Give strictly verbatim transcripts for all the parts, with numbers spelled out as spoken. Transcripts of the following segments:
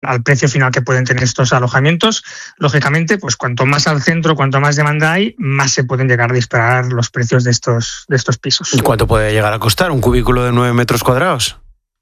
al precio final que pueden tener estos alojamientos. Lógicamente, pues cuanto más al centro, cuanto más demanda hay, más se pueden llegar a disparar los precios de estos, de estos pisos. ¿Y cuánto puede llegar a costar un cubículo de nueve metros cuadrados?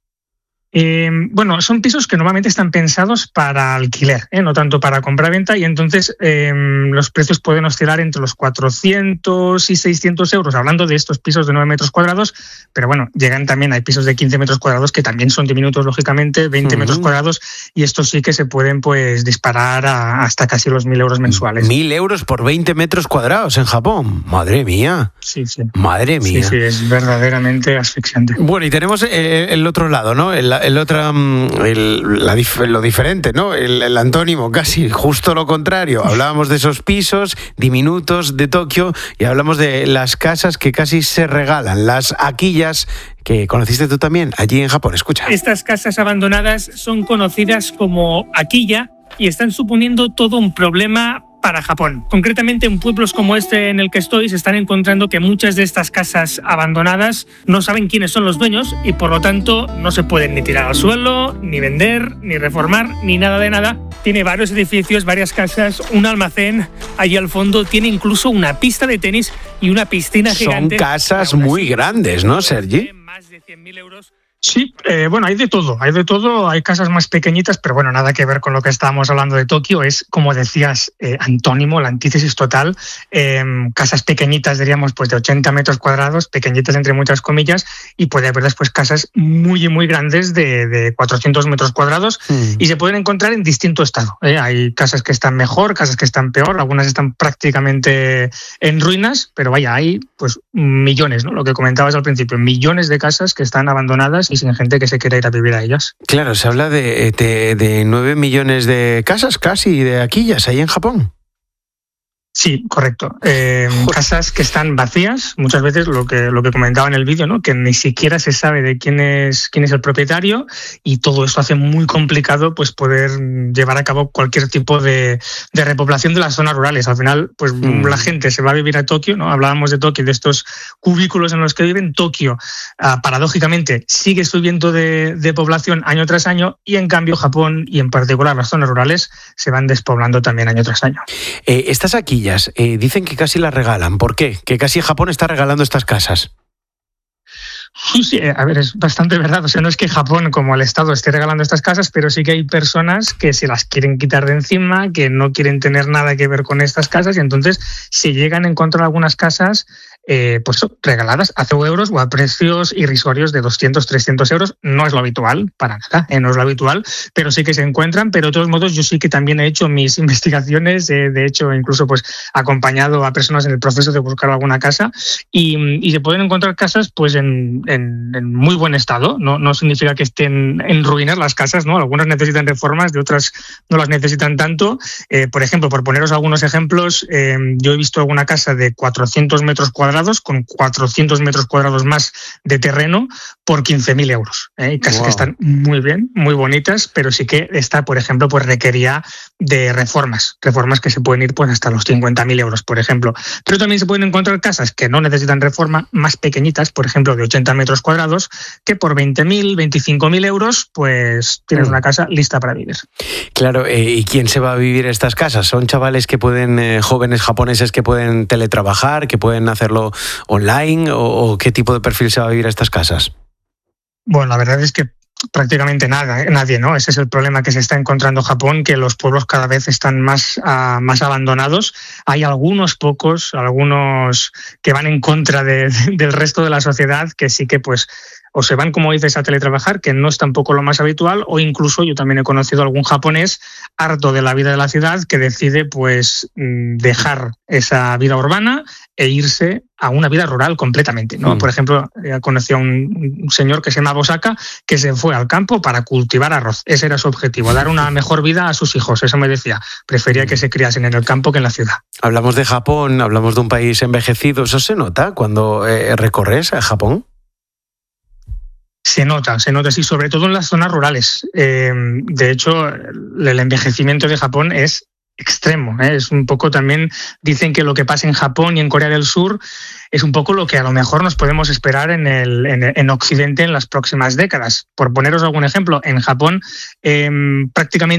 Eh, bueno, son pisos que normalmente están pensados para alquiler, ¿eh? No tanto para compra-venta, y entonces eh, los precios pueden oscilar entre los cuatrocientos y seiscientos euros, hablando de estos pisos de nueve metros cuadrados, pero bueno, llegan también, hay pisos de quince metros cuadrados que también son diminutos, lógicamente, veinte uh-huh. metros cuadrados, y estos sí que se pueden pues disparar a, hasta casi los mil euros mensuales. Mil euros por veinte metros cuadrados en Japón, madre mía. Sí, sí. Madre mía. Sí, sí, es verdaderamente asfixiante. Bueno, y tenemos eh, el otro lado, ¿no? El, el otro, el, la, lo diferente, ¿no? El, el antónimo, casi justo lo contrario. Hablábamos de esos pisos diminutos de Tokio y hablamos de las casas que casi se regalan, las akiyas, que conociste tú también allí en Japón. Escucha. Estas casas abandonadas son conocidas como akiya y están suponiendo todo un problema para Japón. Concretamente, en pueblos como este en el que estoy, se están encontrando que muchas de estas casas abandonadas no saben quiénes son los dueños y, por lo tanto, no se pueden ni tirar al suelo, ni vender, ni reformar, ni nada de nada. Tiene varios edificios, varias casas, un almacén. Allí al fondo tiene incluso una pista de tenis y una piscina gigante. Son casas muy grandes, ¿no, Sergi? Más de cien mil euros. Sí, eh, bueno, hay de todo, hay de todo, hay casas más pequeñitas, pero bueno, nada que ver con lo que estábamos hablando de Tokio, es, como decías, eh, antónimo, la antítesis total, eh, casas pequeñitas, diríamos, pues de ochenta metros cuadrados, pequeñitas entre muchas comillas, y puede haber después casas muy, muy grandes de, de cuatrocientos metros cuadrados, mm. y se pueden encontrar en distinto estado, ¿eh? Hay casas que están mejor, casas que están peor, algunas están prácticamente en ruinas, pero vaya, hay pues millones, ¿no? Lo que comentabas al principio, millones de casas que están abandonadas y sin gente que se quiera ir a vivir a ellas. Claro, se habla de, de, de nueve millones de casas casi, de akiyas ahí en Japón. Sí, correcto. Eh, casas que están vacías, muchas veces lo que lo que comentaba en el vídeo, ¿no? Que ni siquiera se sabe de quién es quién es el propietario, y todo esto hace muy complicado pues poder llevar a cabo cualquier tipo de, de repoblación de las zonas rurales. Al final, pues mm. la gente se va a vivir a Tokio, ¿no? Hablábamos de Tokio, de estos cubículos en los que viven. Tokio, uh, paradójicamente, sigue subiendo de, de población año tras año, y en cambio Japón, y en particular las zonas rurales, se van despoblando también año tras año. Eh, estas aquí Eh, dicen que casi las regalan. ¿Por qué? Que casi Japón está regalando estas casas. Sí, a ver, es bastante verdad. O sea, no es que Japón como el Estado esté regalando estas casas, pero sí que hay personas que se las quieren quitar de encima, que no quieren tener nada que ver con estas casas, y entonces se llegan a encontrar algunas casas eh, pues regaladas a cero euros o a precios irrisorios de doscientos, trescientos euros. No es lo habitual, para nada, eh, no es lo habitual, pero sí que se encuentran. Pero de todos modos, yo sí que también he hecho mis investigaciones, eh, de hecho, incluso pues acompañado a personas en el proceso de buscar alguna casa, y, y se pueden encontrar casas pues en En, en muy buen estado. No, no significa que estén en ruinas las casas, ¿no? Algunas necesitan reformas, de otras no las necesitan tanto. Eh, por ejemplo, por poneros algunos ejemplos, eh, yo he visto alguna casa de cuatrocientos metros cuadrados con cuatrocientos metros cuadrados más de terreno por quince mil euros. ¿eh? Hay casas wow. que están muy bien, muy bonitas, pero sí que esta, por ejemplo, pues requería de reformas, reformas que se pueden ir pues hasta los cincuenta mil euros, por ejemplo. Pero también se pueden encontrar casas que no necesitan reforma, más pequeñitas, por ejemplo, de ochenta metros cuadrados, que por veinte mil, veinticinco mil euros, pues tienes mm. una casa lista para vivir. Claro, eh, ¿y quién se va a vivir a estas casas? ¿Son chavales que pueden, eh, jóvenes japoneses que pueden teletrabajar, que pueden hacerlo online, o, o qué tipo de perfil se va a vivir a estas casas? Bueno, la verdad es que prácticamente nada, nadie, ¿no? Ese es el problema que se está encontrando Japón, que los pueblos cada vez están más, uh, más abandonados. Hay algunos pocos, algunos que van en contra de, de, del resto de la sociedad, que sí que pues o se van, como dices, a teletrabajar, que no es tampoco lo más habitual, o incluso yo también he conocido a algún japonés harto de la vida de la ciudad que decide pues dejar esa vida urbana e irse a una vida rural completamente, ¿no? Mm. Por ejemplo, conocí a un, un señor que se llama Bosaka, que se fue al campo para cultivar arroz. Ese era su objetivo, dar una mejor vida a sus hijos. Eso me decía. Prefería que se criasen en el campo que en la ciudad. Hablamos de Japón, hablamos de un país envejecido. ¿Eso se nota cuando eh, recorres a Japón? Se nota, se nota, sí, sobre todo en las zonas rurales. Eh, de hecho, el envejecimiento de Japón es extremo, ¿eh? Es un poco también, dicen que lo que pasa en Japón y en Corea del Sur es un poco lo que a lo mejor nos podemos esperar en, el, en, en Occidente en las próximas décadas. Por poneros algún ejemplo, en Japón eh, prácticamente